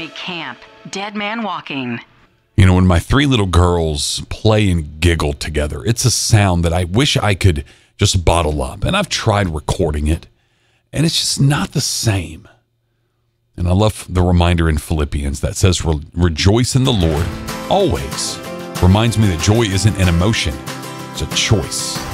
Army camp. Dead man walking. You know, when my three little girls play and giggle together, it's a sound that I wish I could just bottle up. And I've tried recording it, and it's just not the same. And I love the reminder in Philippians that says, rejoice in the Lord always. Reminds me that joy isn't an emotion, it's a choice.